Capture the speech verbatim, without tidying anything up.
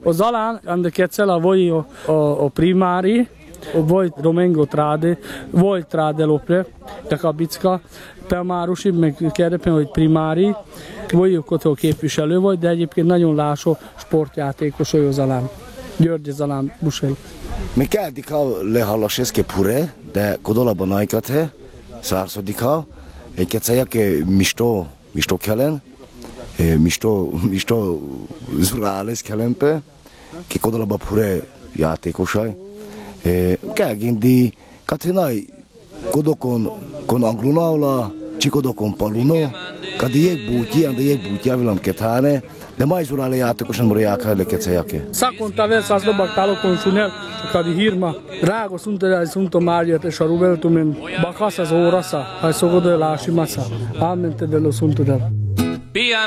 O Zalán, ande Kezzela, voi o, o, o primari, voi Domingo Trade, voi Trade Lopre, de Kabicka, Pelmárusi, meg Kerepen, hogy primári, voi a képviselő vagy, de egyébként nagyon lásó sportjátékos olyan Zalán. György Zalán Busel. Mi kell dikha lehallaseszke pure, de kodolában najkathe, szárszodikha, egy kecejake misto, misto kellen, misto, misto zurálesz kellempe, ki kodolában pure játékosai. Kell gindi, kathinai kodokon kon anglunaula, csikodokon paluno, kadi egy búti, ande egy búti avilam ketháne, de mai zurálé játékosan morják el lekecejake. Szakonta vesz dobak talokon sunel, kadi hirma, rágo sunta sunto Máriát és a Ruveltumen, bakasa az órasza, ha szogodő lási massa, ámente de lo sunto del.